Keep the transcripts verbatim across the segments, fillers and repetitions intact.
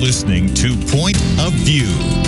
listening to Point of View.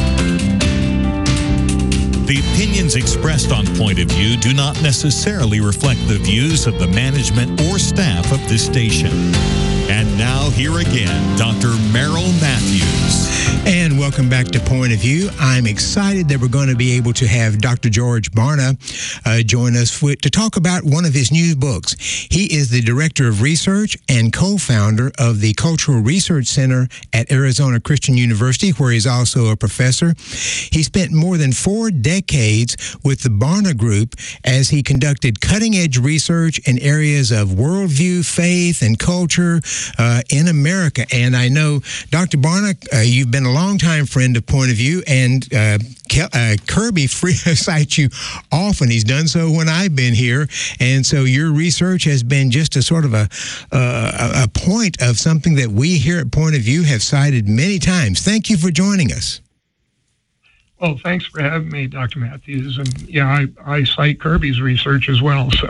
The opinions expressed on Point of View do not necessarily reflect the views of the management or staff of this station. And now, here again, Doctor Merrill Matthews. And welcome back to Point of View. I'm excited that we're going to be able to have Doctor George Barna uh, join us for, to talk about one of his new books. He is the Director of Research and co-founder of the Cultural Research Center at Arizona Christian University, where he's also a professor. He spent more than four decades with the Barna Group as he conducted cutting-edge research in areas of worldview, faith, and culture uh, in America. And I know, Doctor Barna, uh, you've been a longtime friend of Point of View, and uh, Ke- uh, Kirby free cites you often. He's done so when I've been here, and so your research has been just a sort of a, uh, a point of something that we here at Point of View have cited many times. Thank you for joining us. Well, thanks for having me, Doctor Matthews. And yeah, I, I cite Kirby's research as well. So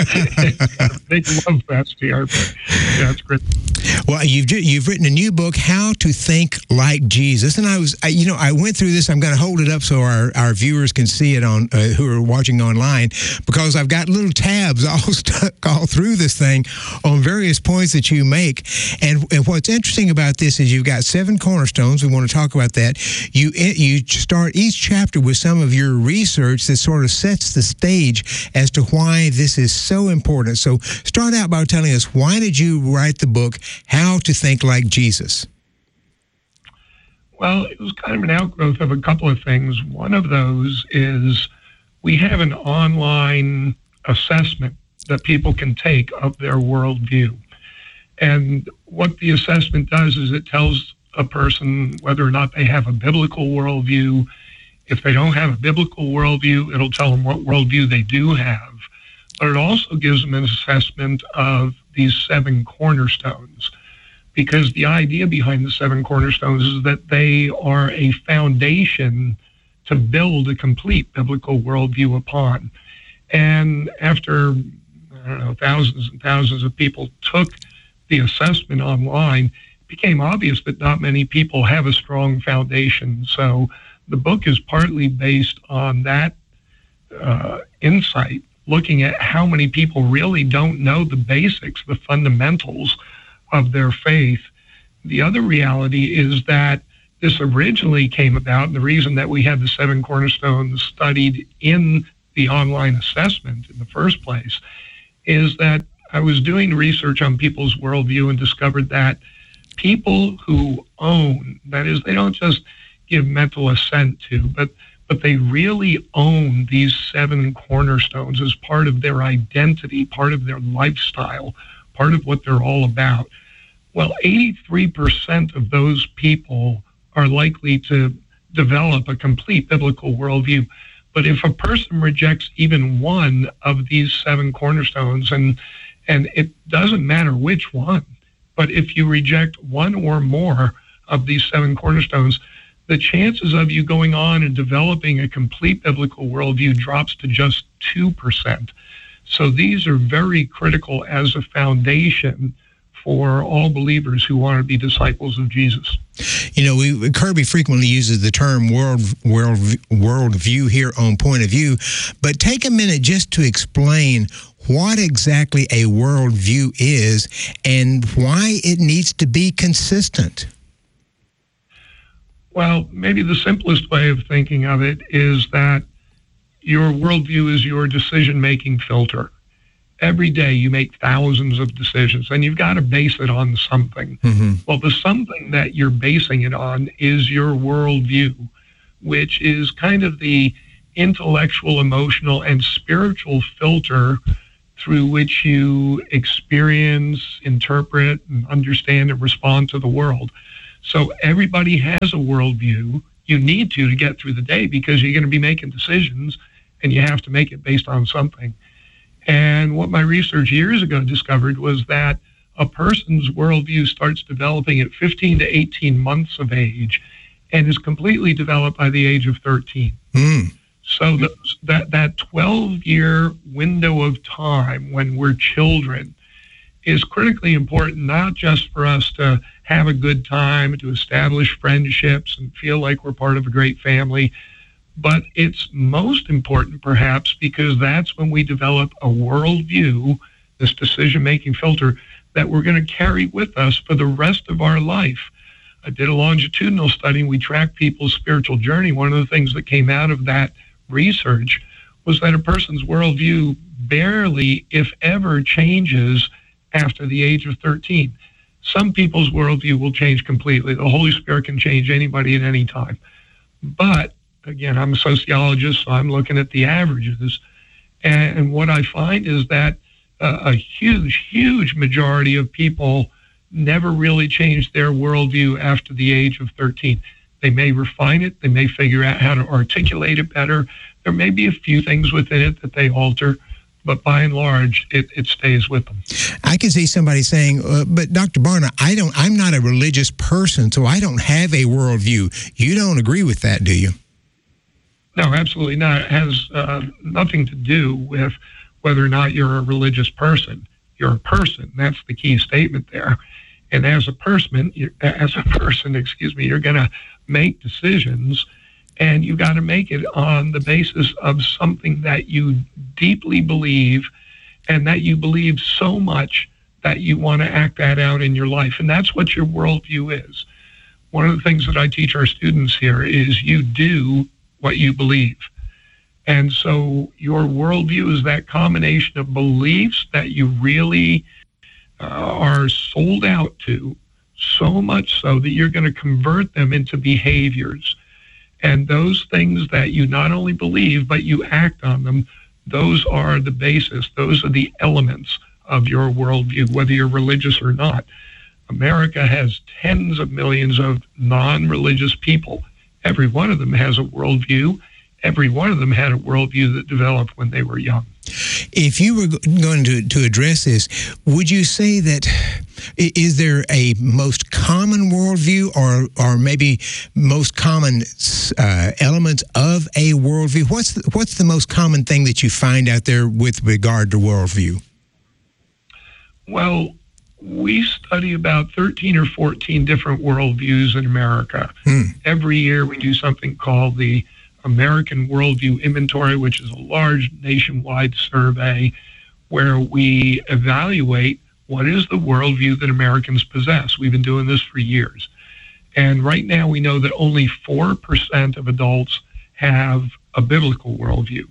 big love fest here. But yeah, it's great. Well, you've you've written a new book, How to Think Like Jesus, and I was, I, you know, I went through this. I'm going to hold it up so our, our viewers can see it on uh, who are watching online, because I've got little tabs all stuck all through this thing on various points that you make. And, and what's interesting about this is you've got seven cornerstones. We want to talk about that. You you start each chapter with some of your research that sort of sets the stage as to why this is so important. So start out by telling us, why did you write the book, How to Think Like Jesus? Well, it was kind of an outgrowth of a couple of things. One of those is we have an online assessment that people can take of their worldview. And what the assessment does is it tells a person whether or not they have a biblical worldview. If they don't have a biblical worldview, it'll tell them what worldview they do have. But it also gives them an assessment of these seven cornerstones, because the idea behind the seven cornerstones is that they are a foundation to build a complete biblical worldview upon. And after, I don't know, thousands and thousands of people took the assessment online, it became obvious that not many people have a strong foundation. So the book is partly based on that uh, insight, looking at how many people really don't know the basics, the fundamentals of their faith. The other reality is that this originally came about, and the reason that we had the seven cornerstones studied in the online assessment in the first place is that I was doing research on people's worldview and discovered that people who own, that is, they don't just give mental assent to, but but they really own these seven cornerstones as part of their identity, part of their lifestyle, part of what they're all about. Well, eighty-three percent of those people are likely to develop a complete biblical worldview. But if a person rejects even one of these seven cornerstones, and and it doesn't matter which one, but if you reject one or more of these seven cornerstones, the chances of you going on and developing a complete biblical worldview drops to just two percent. So these are very critical as a foundation for all believers who want to be disciples of Jesus. You know, we, Kirby frequently uses the term world, world, worldview here on Point of View, but take a minute just to explain what exactly a worldview is and why it needs to be consistent. Well, maybe the simplest way of thinking of it is that your worldview is your decision-making filter. Every day you make thousands of decisions, and you've got to base it on something. Mm-hmm. Well, the something that you're basing it on is your worldview, which is kind of the intellectual, emotional, and spiritual filter through which you experience, interpret, and understand and respond to the world. So everybody has a worldview. You need to to get through the day, because you're going to be making decisions, and you have to make it based on something. And what my research years ago discovered was that a person's worldview starts developing at fifteen to eighteen months of age and is completely developed by the age of thirteen. Mm. So the, that that twelve-year window of time when we're children is critically important, not just for us to have a good time, to establish friendships and feel like we're part of a great family. But it's most important, perhaps, because that's when we develop a worldview, this decision-making filter, that we're going to carry with us for the rest of our life. I did a longitudinal study, and we tracked people's spiritual journey. One of the things that came out of that research was that a person's worldview barely, if ever, changes after the age of thirteen. Some people's worldview will change completely. The Holy Spirit can change anybody at any time. But, again, I'm a sociologist, so I'm looking at the averages. And what I find is that uh, a huge, huge majority of people never really change their worldview after the age of thirteen. They may refine it. They may figure out how to articulate it better. There may be a few things within it that they alter, but by and large, it, it stays with them. I can see somebody saying, uh, but Doctor Barna, I don't, I'm not a religious person, so I don't have a worldview. You don't agree with that, do you? No, absolutely not. It has uh, nothing to do with whether or not you're a religious person. You're a person. That's the key statement there. And as a person, as a person, excuse me, you're going to make decisions, and you got to make it on the basis of something that you deeply believe, and that you believe so much that you want to act that out in your life. And that's what your worldview is. One of the things that I teach our students here is you do what you believe. And so your worldview is that combination of beliefs that you really uh, are sold out to, so much so that you're going to convert them into behaviors. And those things that you not only believe, but you act on them, those are the basis. Those are the elements of your worldview, whether you're religious or not. America has tens of millions of non-religious people. Every one of them has a worldview. Every one of them had a worldview that developed when they were young. If you were going to, to address this, would you say that, is there a most common worldview, or or maybe most common uh, elements of a worldview? What's the, what's the most common thing that you find out there with regard to worldview? Well, we study about thirteen or fourteen different worldviews in America. Hmm. Every year we do something called the American Worldview Inventory, which is a large nationwide survey where we evaluate what is the worldview that Americans possess. We've been doing this for years. And right now we know that only four percent of adults have a biblical worldview.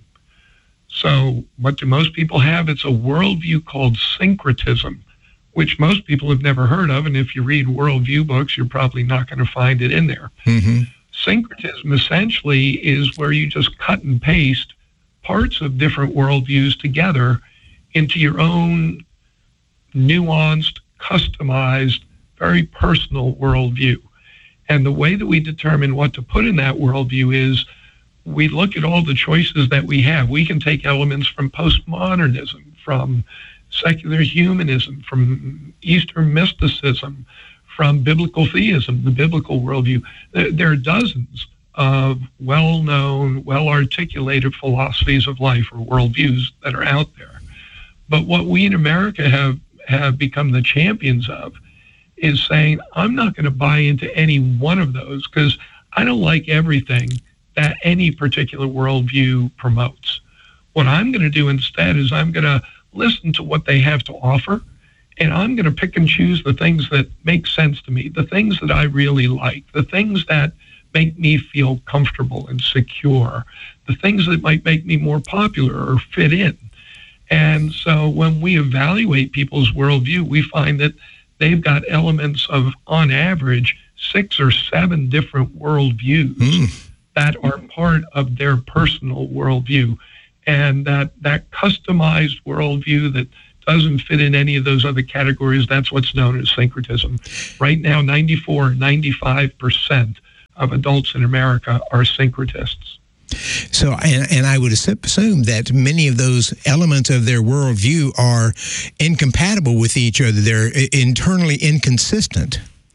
So what do most people have? It's a worldview called syncretism, which most people have never heard of. And if you read worldview books, you're probably not going to find it in there. Mm-hmm. Syncretism essentially is where you just cut and paste parts of different worldviews together into your own nuanced, customized, very personal worldview. And the way that we determine what to put in that worldview is we look at all the choices that we have. We can take elements from postmodernism, from secular humanism, from Eastern mysticism, from biblical theism, the biblical worldview. There are dozens of well-known, well-articulated philosophies of life or worldviews that are out there. But what we in America have, have become the champions of is saying, I'm not going to buy into any one of those because I don't like everything that any particular worldview promotes. What I'm going to do instead is I'm going to listen to what they have to offer, and I'm going to pick and choose the things that make sense to me, the things that I really like, the things that make me feel comfortable and secure, the things that might make me more popular or fit in. And so when we evaluate people's worldview, we find that they've got elements of, on average, six or seven different worldviews mm. that are part of their personal worldview. And that, that customized worldview that doesn't fit in any of those other categories, that's what's known as syncretism. Right now, ninety-four, ninety-five percent of adults in America are syncretists. So, and, and I would assume that many of those elements of their worldview are incompatible with each other. They're internally inconsistent.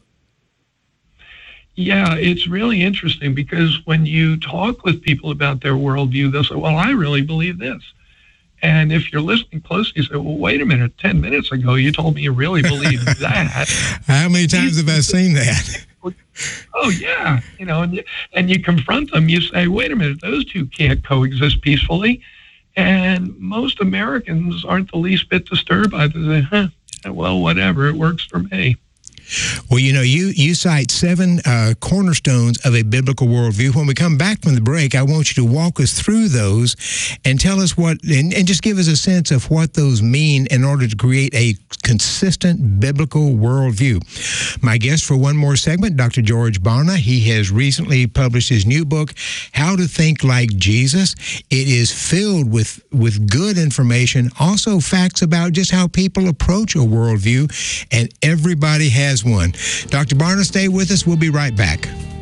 Yeah, it's really interesting because when you talk with people about their worldview, they'll say, well, I really believe this. And if you're listening closely, you say, well, wait a minute, ten minutes ago, you told me you really believed that. How many times have I seen that? Oh, yeah. You know, and you, and you confront them. You say, wait a minute, those two can't coexist peacefully. And most Americans aren't the least bit disturbed by the, huh, well, whatever, it works for me. Well, you know, you, you cite seven uh, cornerstones of a biblical worldview. When we come back from the break, I want you to walk us through those and tell us what, and, and just give us a sense of what those mean in order to create a consistent biblical worldview. My guest for one more segment, Doctor George Barna. He has recently published his new book, How to Think Like Jesus. It is filled with, with good information, also facts about just how people approach a worldview, and everybody has one. Doctor Barna, stay with us. We'll be right back.